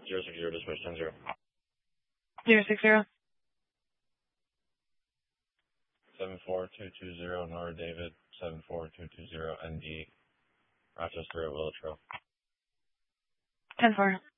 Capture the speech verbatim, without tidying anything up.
zero six zero, dispatch ten zero. Zero six zero. seven four two two zero, Nora David, seven four two two zero, N D, Rochester at Willow Trail. Ten four.